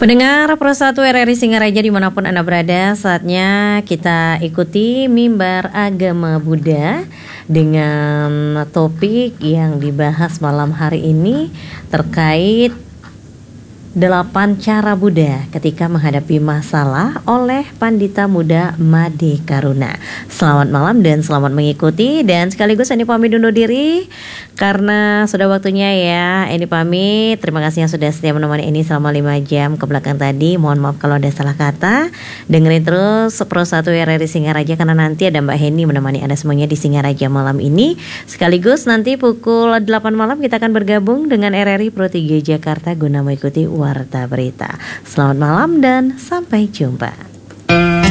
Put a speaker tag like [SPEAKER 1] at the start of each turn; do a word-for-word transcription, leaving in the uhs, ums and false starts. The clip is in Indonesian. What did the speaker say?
[SPEAKER 1] Pendengar Pro satu R R I Singaraja dimanapun Anda berada, saatnya kita ikuti mimbar agama Buddha dengan topik yang dibahas malam hari ini terkait delapan cara Buddha ketika menghadapi masalah oleh Pandita Muda Made Karuna. Selamat malam dan selamat mengikuti, dan sekaligus ini pamit undur diri karena sudah waktunya ya. Ini pamit, terima kasih yang sudah setia menemani ini selama lima jam ke belakang tadi. Mohon maaf kalau ada salah kata. Dengerin terus Pro satu R R I Singaraja karena nanti ada Mbak Heni menemani Anda semuanya di Singaraja malam ini. Sekaligus nanti pukul delapan malam kita akan bergabung dengan R R I Pro tiga Jakarta guna mengikuti Warta Berita. Selamat malam dan sampai jumpa.